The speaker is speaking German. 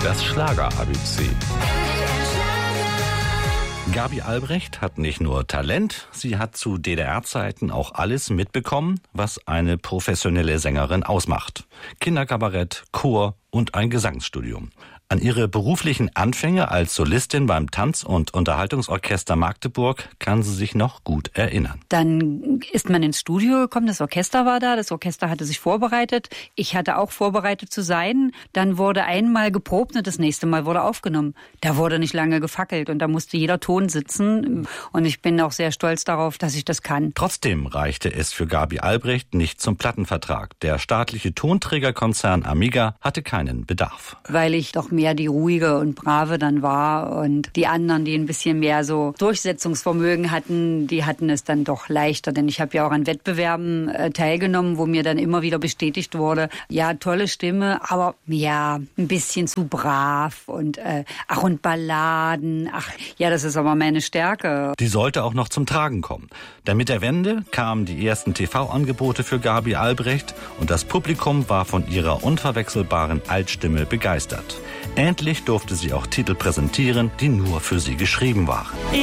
Das Schlager-ABC. Gabi Albrecht hat nicht nur Talent, sie hat zu DDR-Zeiten auch alles mitbekommen, was eine professionelle Sängerin ausmacht. Kinderkabarett, Chor und ein Gesangsstudium. An ihre beruflichen Anfänge als Solistin beim Tanz- und Unterhaltungsorchester Magdeburg kann sie sich noch gut erinnern. Dann ist man ins Studio gekommen, das Orchester war da, das Orchester hatte sich vorbereitet. Ich hatte auch vorbereitet zu sein. Dann wurde einmal geprobt und das nächste Mal wurde aufgenommen. Da wurde nicht lange gefackelt und da musste jeder Ton sitzen. Und ich bin auch sehr stolz darauf, dass ich das kann. Trotzdem reichte es für Gabi Albrecht nicht zum Plattenvertrag. Der staatliche Tonträgerkonzern Amiga hatte keinen Bedarf. Weil ich doch mehr die ruhige und brave dann war und die anderen, die ein bisschen mehr so Durchsetzungsvermögen hatten, die hatten es dann doch leichter, denn ich habe ja auch an Wettbewerben teilgenommen, wo mir dann immer wieder bestätigt wurde, ja, tolle Stimme, aber ja, ein bisschen zu brav und und Balladen, das ist aber meine Stärke. Die sollte auch noch zum Tragen kommen. Denn mit der Wende kamen die ersten TV-Angebote für Gabi Albrecht und das Publikum war von ihrer unverwechselbaren Altstimme begeistert. Endlich durfte sie auch Titel präsentieren, die nur für sie geschrieben waren.